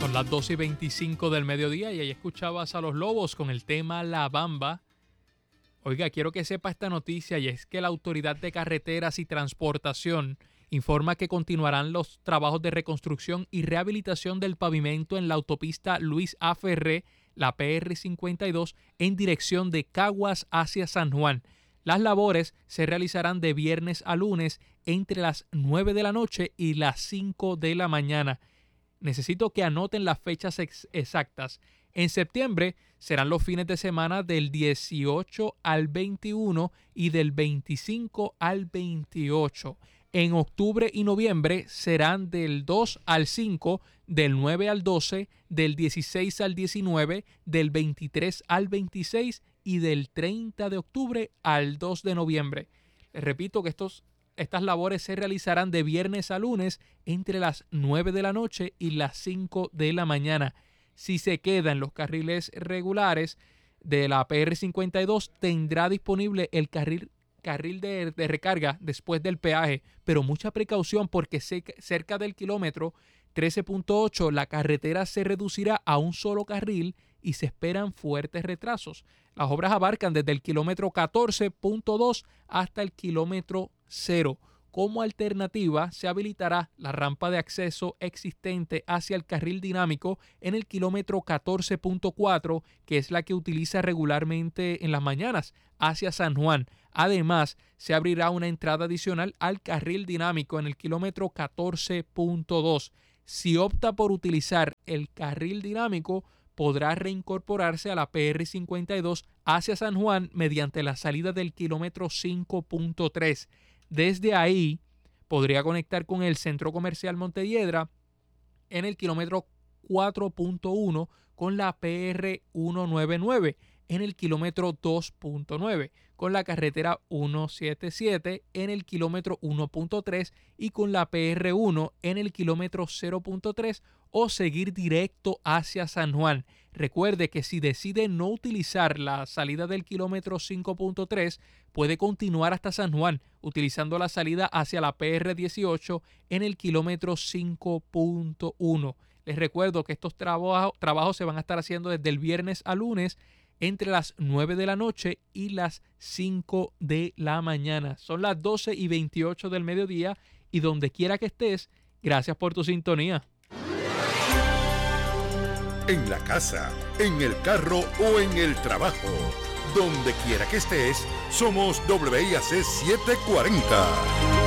Son las 12:25 del mediodía y ahí escuchabas a Los Lobos con el tema La Bamba. Oiga, quiero que sepa esta noticia y es que la Autoridad de Carreteras y Transportación informa que continuarán los trabajos de reconstrucción y rehabilitación del pavimento en la autopista Luis A. Ferré, la PR52, en dirección de Caguas hacia San Juan. Las labores se realizarán de viernes a lunes entre las 9 de la noche y las 5 de la mañana. Necesito que anoten las fechas exactas. En septiembre serán los fines de semana del 18 al 21 y del 25 al 28. En octubre y noviembre serán del 2 al 5, del 9 al 12, del 16 al 19, del 23 al 26 y del 30 de octubre al 2 de noviembre. Les repito que estas labores se realizarán de viernes a lunes entre las 9 de la noche y las 5 de la mañana. Si se queda en los carriles regulares de la PR52, tendrá disponible el carril de recarga después del peaje, pero mucha precaución porque cerca del kilómetro 13.8 la carretera se reducirá a un solo carril y se esperan fuertes retrasos. Las obras abarcan desde el kilómetro 14.2 hasta el kilómetro 0. Como alternativa, se habilitará la rampa de acceso existente hacia el carril dinámico en el kilómetro 14.4, que es la que utiliza regularmente en las mañanas, hacia San Juan. Además, se abrirá una entrada adicional al carril dinámico en el kilómetro 14.2. Si opta por utilizar el carril dinámico, podrá reincorporarse a la PR52 hacia San Juan mediante la salida del kilómetro 5.3. Desde ahí podría conectar con el Centro Comercial Montelledra en el kilómetro 4.1 con la PR 199 en el kilómetro 2.9, con la carretera 177 en el kilómetro 1.3 y con la PR1 en el kilómetro 0.3 o seguir directo hacia San Juan. Recuerde que si decide no utilizar la salida del kilómetro 5.3, puede continuar hasta San Juan utilizando la salida hacia la PR18 en el kilómetro 5.1. Les recuerdo que estos trabajos se van a estar haciendo desde el viernes a lunes entre las 9 de la noche y las 5 de la mañana. Son las 12:28 del mediodía y donde quiera que estés, gracias por tu sintonía. En la casa, en el carro o en el trabajo, donde quiera que estés, somos WIAC 740.